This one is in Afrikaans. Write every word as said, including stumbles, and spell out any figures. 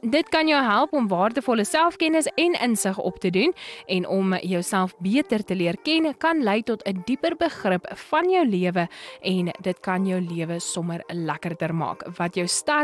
Dit kan jou help om waardevolle selfkennis en insig op te doen en om jouself beter te leer ken kan lei tot 'n dieper begrip van jou lewe en dit kan jou lewe sommer lekkerder maak. Wat jou sterk